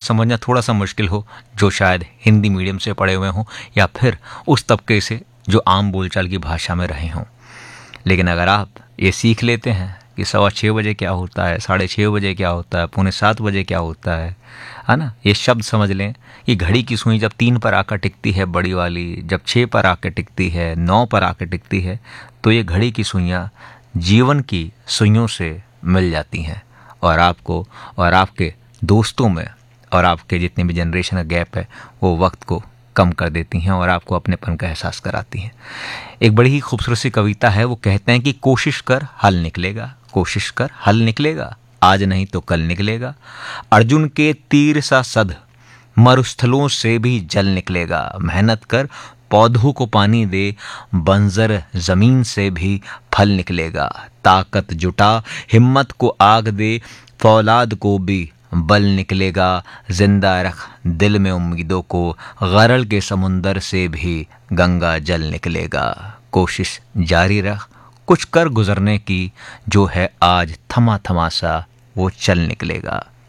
समझना थोड़ा सा मुश्किल हो, जो शायद हिंदी मीडियम से पढ़े हुए हों या फिर उस तबके से जो आम बोलचाल की भाषा में रहे हों। लेकिन अगर आप ये सीख लेते हैं कि 6:15 बजे क्या होता है, 6:30 बजे क्या होता है, 6:45 बजे क्या होता है ना, ये शब्द समझ लें कि घड़ी की सुई जब 3 पर आकर टिकती है बड़ी वाली, जब 6 पर आकर टिकती है, 9 पर आकर टिकती है, तो ये घड़ी की सुइयाँ जीवन की सुइयों से मिल जाती हैं और आपको और आपके दोस्तों में और आपके जितने भी जनरेशन का गैप है वो वक्त को कम कर देती हैं और आपको अपनेपन का एहसास कराती हैं। एक बड़ी ही खूबसूरत सी कविता है, वो कहते हैं कि कोशिश कर हल निकलेगा, कोशिश कर हल निकलेगा, आज नहीं तो कल निकलेगा। अर्जुन के तीर सा सध मरुस्थलों से भी जल निकलेगा। मेहनत कर पौधों को पानी दे, बंजर जमीन से भी फल निकलेगा। ताकत जुटा हिम्मत को आग दे, फौलाद को भी बल निकलेगा। जिंदा रख दिल में उम्मीदों को, गरल के समुंदर से भी गंगा जल निकलेगा। कोशिश जारी रख कुछ कर गुजरने की, जो है आज थमा थमा सा वो चल निकलेगा।